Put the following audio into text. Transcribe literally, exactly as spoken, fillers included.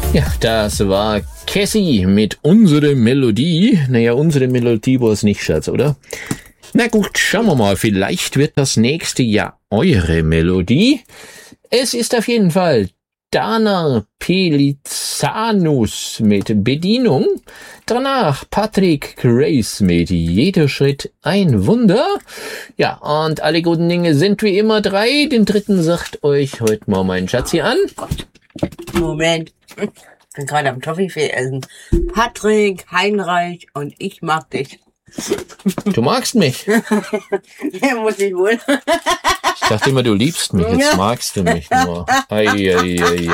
Ja, das war Cassie mit unserer Melodie. Naja, unsere Melodie war es nicht, Schatz, oder? Na gut, schauen wir mal. Vielleicht wird das nächste Jahr eure Melodie. Es ist auf jeden Fall Dana Pelizanus mit Bedienung. Danach Patrick Grace mit Jeder Schritt ein Wunder. Ja, und alle guten Dinge sind wie immer drei. Den dritten sagt euch heute mal mein Schatzi an. Moment. Ich bin gerade am Toffifee essen. Patrick, Heinreich und ich mag dich. Du magst mich. Ja, muss ich wohl. Ich dachte immer, du liebst mich. Jetzt magst du mich nur. Ei, ei, ei.